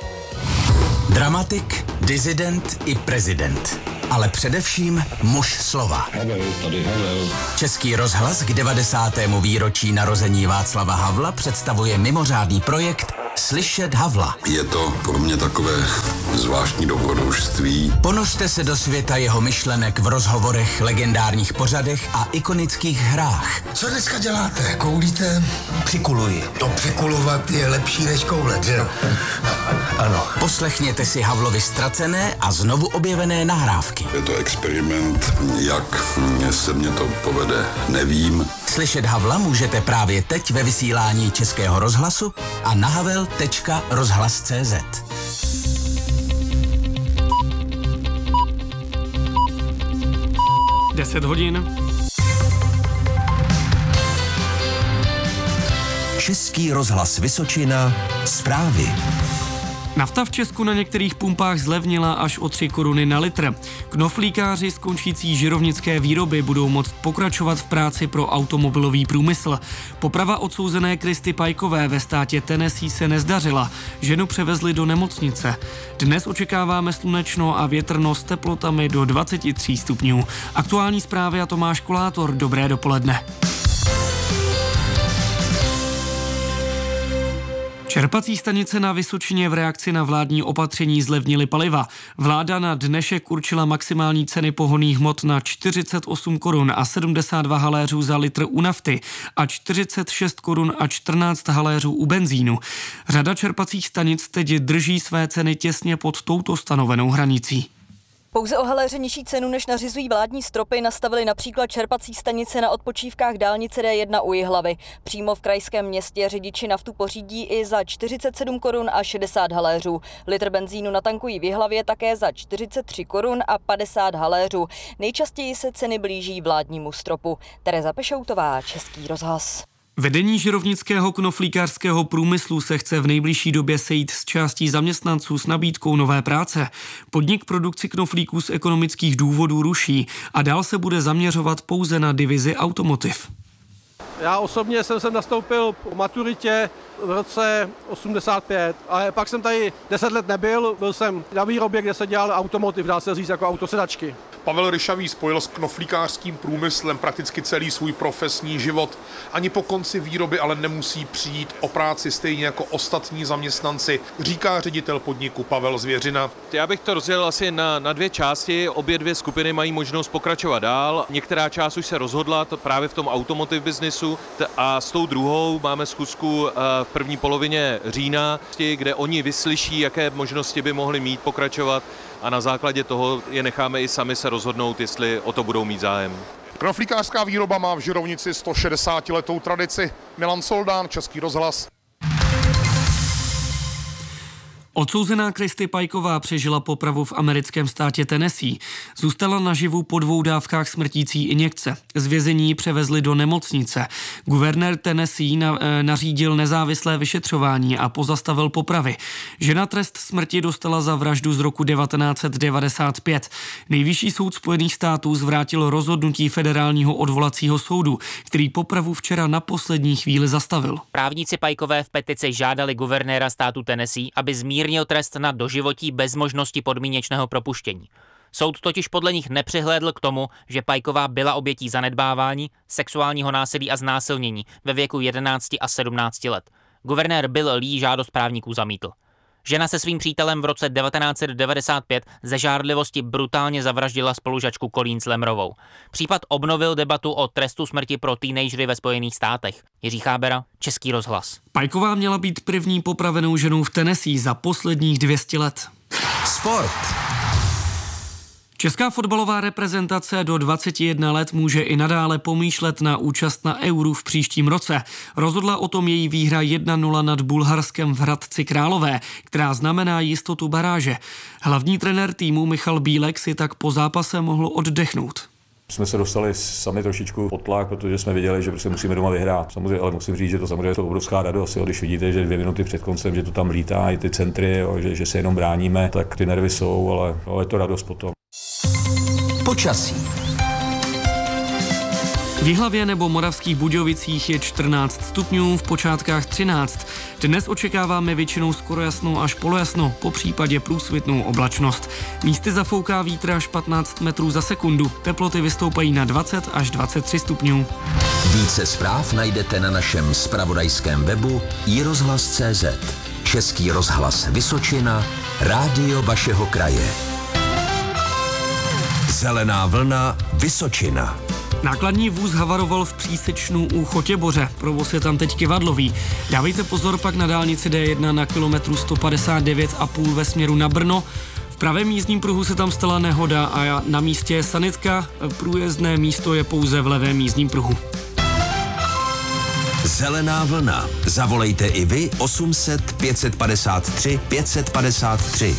Dramatik, disident i prezident. Ale především muž slova. Havel. Český rozhlas k 90. výročí narození Václava Havla představuje mimořádný projekt Slyšet Havla. Je to pro mě takové zvláštní dobrodružství. Ponořte se do světa jeho myšlenek v rozhovorech, legendárních pořadech a ikonických hrách. Co dneska děláte? Koulíte? Přikuluji. To přikulovat je lepší než koulet, že jo? Ano. Poslechněte si Havlovi ztracené a znovu objevené nahrávky. Je to experiment, jak se mně to povede, nevím. Slyšet Havla můžete právě teď ve vysílání Českého rozhlasu a na havel.rozhlas.cz. Deset hodin. Český rozhlas Vysočina. Zprávy. Nafta v Česku na některých pumpách zlevnila až o 3 koruny na litr. Knoflíkáři z končící žirovnické výroby budou moct pokračovat v práci pro automobilový průmysl. Poprava odsouzené Kristy Pajkové ve státě Tennessee se nezdařila. Ženu převezli do nemocnice. Dnes očekáváme slunečno a větrno s teplotami do 23 stupňů. Aktuální zprávy a Tomáš Kolátor. Dobré dopoledne. Čerpací stanice na Vysočině v reakci na vládní opatření zlevnily paliva. Vláda na dnešek určila maximální ceny pohonných hmot na 48 korun a 72 haléřů za litr u nafty a 46 korun a 14 haléřů u benzínu. Řada čerpacích stanic teď drží své ceny těsně pod touto stanovenou hranicí. Pouze o haléře nižší cenu, než nařizují vládní stropy, nastavili například čerpací stanice na odpočívkách dálnice D1 u Jihlavy. Přímo v krajském městě řidiči naftu pořídí i za 47 korun a 60 haléřů. Litr benzínu natankují v Jihlavě také za 43 korun a 50 haléřů. Nejčastěji se ceny blíží vládnímu stropu. Tereza Pešoutová, Český rozhlas. Vedení žirovnického knoflíkářského průmyslu se chce v nejbližší době sejít s částí zaměstnanců s nabídkou nové práce. Podnik produkci knoflíků z ekonomických důvodů ruší a dál se bude zaměřovat pouze na divizi automotiv. Já osobně jsem sem nastoupil po maturitě v roce 85, ale pak jsem tady 10 let nebyl, byl jsem na výrobě, kde se dělal automotiv, dá se říct jako autosedačky. Pavel Ryšavý spojil s knoflíkářským průmyslem prakticky celý svůj profesní život. Ani po konci výroby ale nemusí přijít o práci stejně jako ostatní zaměstnanci, říká ředitel podniku Pavel Zvěřina. Já bych to rozdělil asi na dvě části. Obě dvě skupiny mají možnost pokračovat dál. Některá část už se rozhodla to právě v tom automotive businessu a s tou druhou máme schůzku v první polovině října, kde oni vyslyší, jaké možnosti by mohli mít pokračovat a na základě toho je necháme i sami se rozhodnout, jestli o to budou mít zájem. Knoflíkářská výroba má v Žirovnici 160letou tradici. Milan Soldán, Český rozhlas. Odsouzená Kristy Pajková přežila popravu v americkém státě Tennessee. Zůstala naživu po 2 dávkách smrtící injekce. Z vězení ji převezli do nemocnice. Guvernér Tennessee nařídil nezávislé vyšetřování a pozastavil popravy. Žena trest smrti dostala za vraždu z roku 1995. Nejvyšší soud Spojených států zvrátil rozhodnutí federálního odvolacího soudu, který popravu včera na poslední chvíli zastavil. Právníci Pajkové v petici žádali guvernéra státu Tennessee, aby zmírnil trest na doživotí bez možnosti podmínečného propuštění. Soud totiž podle nich nepřihlédl k tomu, že Pajková byla obětí zanedbávání, sexuálního násilí a znásilnění ve věku 11 a 17 let. Guvernér Bill Lee žádost právníků zamítl. Žena se svým přítelem v roce 1995 ze žárlivosti brutálně zavraždila spolužačku Colleen Slemrovou. Případ obnovil debatu o trestu smrti pro teenagery ve Spojených státech. Jiří Chábera, Český rozhlas. Pajková měla být první popravenou ženou v Tennessee za posledních 200 let. Sport. Česká fotbalová reprezentace do 21 let může i nadále pomýšlet na účast na Euru v příštím roce. Rozhodla o tom její výhra 1-0 nad Bulharskem v Hradci Králové, která znamená jistotu baráže. Hlavní trenér týmu Michal Bílek si tak po zápase mohl oddechnout. Jsme se dostali sami trošičku pod tlak, protože jsme viděli, že prostě musíme doma vyhrát. Samozřejmě, ale musím říct, že to samozřejmě je to obrovská radost, když vidíte, že 2 minuty před koncem, že to tam lítá, i ty centry, že se jenom bráníme, tak ty nervy jsou, ale je to radost potom. Počasí. V Jihlavě nebo Moravských Budějovicích je 14 stupňů, v Počátkách 13. Dnes očekáváme většinou skoro jasno až polojasno, po případě průsvitnou oblačnost. Místy zafouká vítr až 15 metrů za sekundu. Teploty vystoupají na 20 až 23 stupňů. Více zpráv najdete na našem zpravodajském webu iRozhlas.cz. Český rozhlas Vysočina, rádio vašeho kraje. Zelená vlna Vysočina. Nákladní vůz havaroval v Přísečnu u Chotěboře. Provoz je tam teď kyvadlový. Dávejte pozor pak na dálnici D1 na kilometru 159,5 ve směru na Brno. V pravém jízdním pruhu se tam stala nehoda a na místě je sanitka. Průjezdné místo je pouze v levém jízdním pruhu. Zelená vlna. Zavolejte i vy 800 553 553.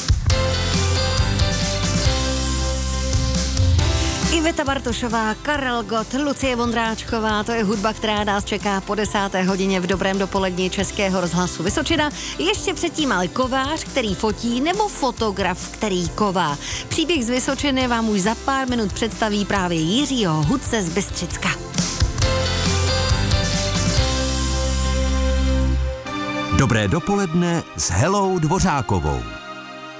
Iveta Bartošová, Karel Gott, Lucie Vondráčková, to je hudba, která nás čeká po 10. hodině v dobrém dopoledni Českého rozhlasu Vysočina. Ještě předtím ale kovář, který fotí, nebo fotograf, který ková. Příběh z Vysočiny vám už za pár minut představí právě Jiřího Hudce z Bystřicka. Dobré dopoledne s Helou Dvořákovou.